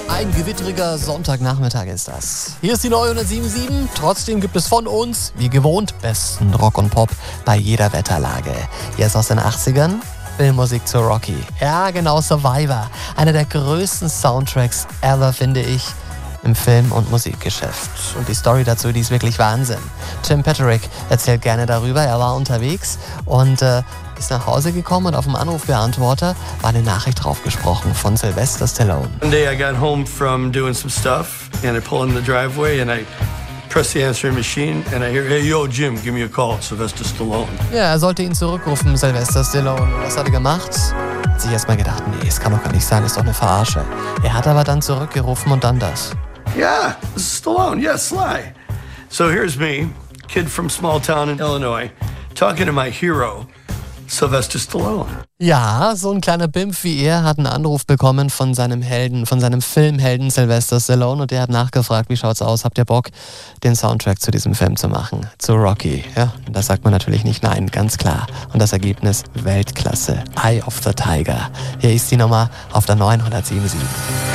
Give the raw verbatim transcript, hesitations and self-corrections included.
Ein gewittriger Sonntagnachmittag ist das. Hier ist die neue hundertsieben Komma sieben. Trotzdem gibt es von uns, wie gewohnt, besten Rock und Pop bei jeder Wetterlage. Hier ist aus den achtzigern Filmmusik zu Rocky. Ja, genau, Survivor. Einer der größten Soundtracks ever, finde ich, im Film- und Musikgeschäft. Und die Story dazu, die ist wirklich Wahnsinn. Tim Patrick erzählt gerne darüber. Er war unterwegs und äh, ist nach Hause gekommen und auf dem Anrufbeantworter war eine Nachricht draufgesprochen von Sylvester Stallone. One day I got home from doing some stuff and I pull in the driveway and I press the answering machine and I hear, hey, yo, Jim, give me a call, Sylvester Stallone. Ja, er sollte ihn zurückrufen, Sylvester Stallone. Was hat er gemacht? Hat sich erstmal gedacht, nee, es kann doch gar nicht sein, ist doch eine Verarsche. Er hat aber dann zurückgerufen und dann das. Yeah, this is Stallone. Yeah, Sly. So here's me, kid from small town in Illinois, talking to my hero, Sylvester Stallone. Ja, so ein kleiner Bimf wie er hat einen Anruf bekommen von seinem Helden, von seinem Filmhelden Sylvester Stallone und der hat nachgefragt, wie schaut's aus, habt ihr Bock, den Soundtrack zu diesem Film zu machen, zu Rocky? Ja, da sagt man natürlich nicht nein, ganz klar. Und das Ergebnis Weltklasse, Eye of the Tiger. Hier ist die Nummer auf der neuen hundertsieben Komma sieben.